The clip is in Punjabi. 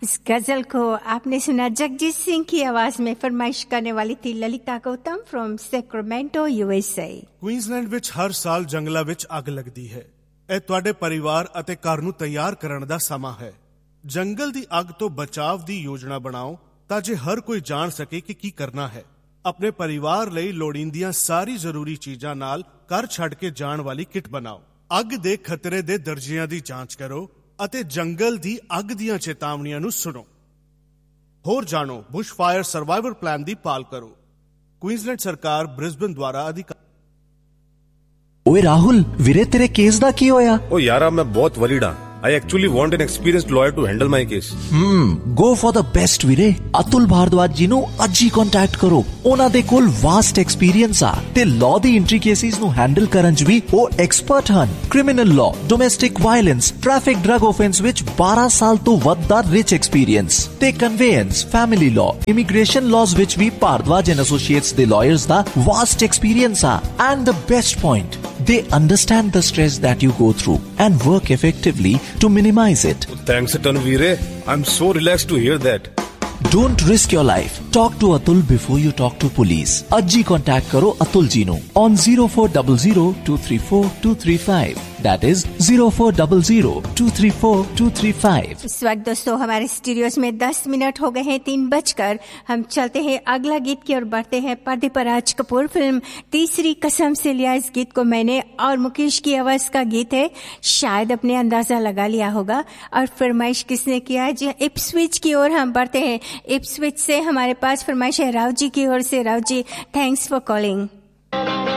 इस गजल को आपने सुना जगजीत सिंह की आवाज में। फरमाइश करने वाली थी Lalita Gautam from Sacramento USA। Queensland ਵਿੱਚ ਹਰ ਸਾਲ ਜੰਗਲਾਂ ਵਿੱਚ ਅੱਗ ਲੱਗਦੀ ਹੈ। ਇਹ ਤੁਹਾਡੇ ਪਰਿਵਾਰ ਅਤੇ ਘਰ ਨੂੰ ਤਿਆਰ ਕਰਨ ਦਾ ਸਮਾਂ ਹੈ। ਜੰਗਲ ਦੀ ਅੱਗ ਤੋਂ ਬਚਾਅ ਦੀ ਯੋਜਨਾ ਬਣਾਓ ਤਾਂ ਜੇ ਹਰ ਕੋਈ ਜਾਣ ਸਕੇ ਕਿ ਕੀ ਕਰਨਾ ਹੈ। ਆਪਣੇ ਪਰਿਵਾਰ ਲਈ ਲੋੜੀਂਦੀਆਂ ਸਾਰੀ ਜ਼ਰੂਰੀ ਚੀਜ਼ਾਂ ਨਾਲ ਘਰ ਛੱਡ ਕੇ ਜਾਣ ਵਾਲੀ ਕਿੱਟ ਬਣਾਓ। ਅੱਗ ਦੇ ਖਤਰੇ ਦੇ ਦਰਜਿਆਂ ਦੀ ਜਾਂਚ ਕਰੋ ਅਤੇ ਜੰਗਲ ਦੀ ਅੱਗ ਦੀਆਂ ਚੇਤਾਵਨੀਆਂ ਨੂੰ ਸੁਣੋ। ਹੋਰ ਜਾਣੋ, ਬੁਸ਼ ਫਾਇਰ ਸਰਵਾਈਵਲ ਪਲਾਨ ਦੀ ਪਾਲ ਕਰੋ। ਕੁਈਨਜ਼ਲੈਂਡ ਸਰਕਾਰ ਬ੍ਰਿਸਬਨ ਦੁਆਰਾ ਅਧਿਕਾਰ। ਓਏ ਰਾਹੁਲ ਵੀਰੇ, ਤੇਰੇ ਕੇਸ ਦਾ ਕੀ ਹੋਇਆ? ਓ ਯਾਰਾ, ਮੈਂ ਬਹੁਤ ਵਰੀਡ ਹਾਂ। I actually want an experienced lawyer to handle my case. Go for the best ਵੀਰੇ। ਅਤੁਲ ਭਾਰਦਵਾਜ ਜੀ ਨੂੰ ਅੱਜ ਹੀ ਕੰਟੈਕਟ ਕਰੋ। ਉਹਨਾਂ ਦੇ ਕੋਲ ਵਾਸਟ ਐਕਸਪੀਰੀਅੰਸ ਆ ਤੇ ਲਾਅ ਦੀ ਐਂਟਰੀ ਕੇਸਿਸ ਨੂੰ ਹੈਂਡਲ ਕਰਨ 'ਚ ਵੀ ਉਹ ਐਕਸਪਰਟ ਹਨ। Criminal law, domestic violence, traffic drug offence ਵਿੱਚ 12 ਸਾਲ ਤੋਂ ਵੱਧ ਦਾ ਰਿਚ ਐਕਸਪੀਰੀਅੰਸ ਤੇ ਕਨਵੇਅੰਸ, ਫੈਮਿਲੀ ਲਾਅ, ਇਮੀਗ੍ਰੇਸ਼ਨ ਲਾਜ਼ ਵਿੱਚ ਵੀ ਭਾਰਦਵਾਜ ਐਂਡ ਐਸੋਸੀਏਟਸ ਦੇ ਲਾਇਰਸ ਦਾ ਵਾਸਟ ਐਕਸਪੀਰੀਅੰਸ ਆ। And the best point, they understand the stress that you go through and work effectively to minimize it. Thanks a ton, Veere. I'm so relaxed to hear that. Don't risk your life. Talk to Atul before you talk to police. Ajji contact karo Atul ji nu on 0400234235. That is 0400234235. इस वक्त दोस्तों हमारे स्टूडियोज में 10 मिनट हो गए हैं 3 बजकर। हम चलते हैं अगला गीत की ओर बढ़ते हैं। पर्दे पर राज कपूर फिल्म तीसरी कसम से लिया इस गीत को मैंने, और मुकेश की आवाज का गीत है। शायद अपने अंदाजा लगा लिया होगा। और फरमाइश किसने किया है? जी, इप्सविच की ओर हम बढ़ते हैं। इप्सविच से हमारे पास फरमाइश है राव जी की ओर से। Rao ji, thanks for calling.